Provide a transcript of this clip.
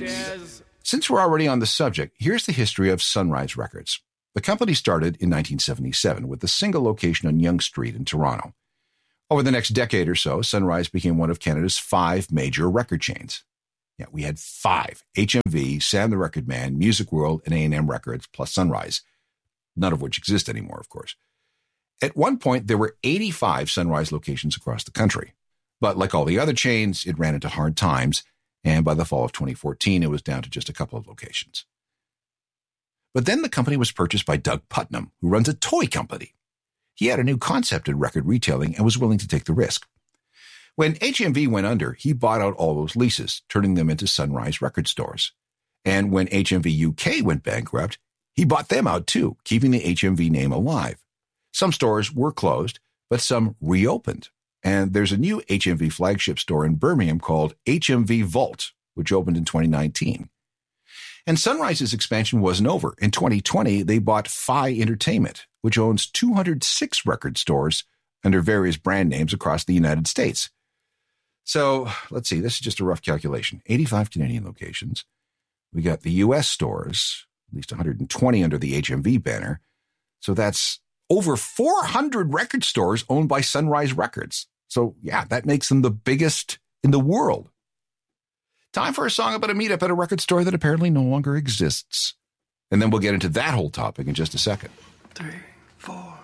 Since we're already on the subject, here's the history of Sunrise Records. The company started in 1977 with a single location on Yonge Street in Toronto. Over the next decade or so, Sunrise became one of Canada's 5 major record chains. Yeah, we had 5: HMV, Sam the Record Man, Music World, and A&M Records, plus Sunrise, none of which exist anymore, of course. At one point, there were 85 Sunrise locations across the country. But like all the other chains, it ran into hard times, and by the fall of 2014, it was down to just a couple of locations. But then the company was purchased by Doug Putnam, who runs a toy company. He had a new concept in record retailing and was willing to take the risk. When HMV went under, he bought out all those leases, turning them into Sunrise record stores. And when HMV UK went bankrupt, he bought them out too, keeping the HMV name alive. Some stores were closed, but some reopened. And there's a new HMV flagship store in Birmingham called HMV Vault, which opened in 2019. And Sunrise's expansion wasn't over. In 2020, they bought Phi Entertainment, which owns 206 record stores under various brand names across the United States. So let's see, this is just a rough calculation. 85 Canadian locations. We got the U.S. stores, at least 120 under the HMV banner. So that's over 400 record stores owned by Sunrise Records. So yeah, that makes them the biggest in the world. Time for a song about a meetup at a record store that apparently no longer exists. And then we'll get into that whole topic in just a second. 3, 4.